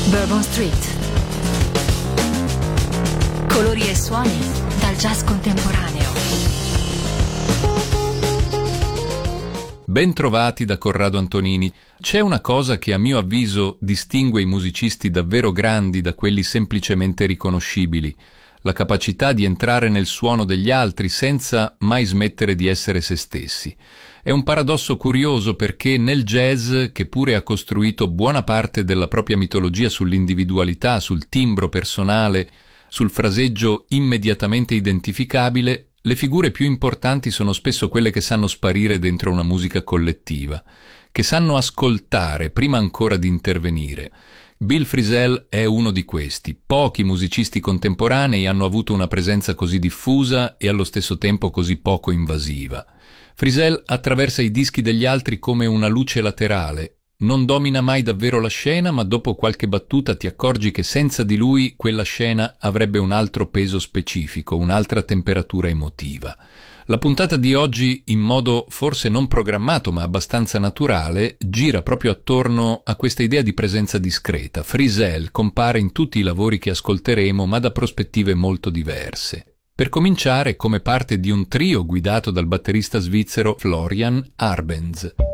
Bourbon Street. Colori e suoni dal jazz contemporaneo. Ben trovati da Corrado Antonini. C'è una cosa che a mio avviso distingue i musicisti davvero grandi da quelli semplicemente riconoscibili: la capacità di entrare nel suono degli altri senza mai smettere di essere se stessi. È un paradosso curioso perché nel jazz, che pure ha costruito buona parte della propria mitologia sull'individualità, sul timbro personale, sul fraseggio immediatamente identificabile, le figure più importanti sono spesso quelle che sanno sparire dentro una musica collettiva, che sanno ascoltare prima ancora di intervenire. Bill Frisell è uno di questi. Pochi musicisti contemporanei hanno avuto una presenza così diffusa e allo stesso tempo così poco invasiva. Frisell attraversa i dischi degli altri come una luce laterale. Non domina mai davvero la scena, ma dopo qualche battuta ti accorgi che senza di lui quella scena avrebbe un altro peso specifico, un'altra temperatura emotiva. La puntata di oggi, in modo forse non programmato ma abbastanza naturale, gira proprio attorno a questa idea di presenza discreta. Frisell compare in tutti i lavori che ascolteremo, ma da prospettive molto diverse. Per cominciare, come parte di un trio guidato dal batterista svizzero Florian Arbenz.